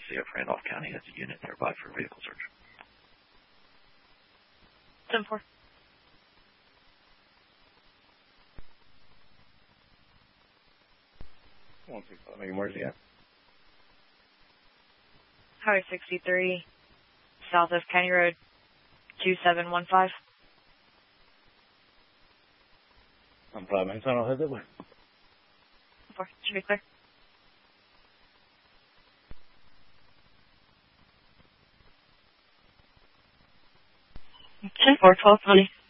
see if Randolph County has a unit nearby for vehicle search. 10-4. Where's he at? Highway 63, south of County Road 2715. I'm 5 minutes on. I'll head that way. 4. Should be clear. 10-4, 1220.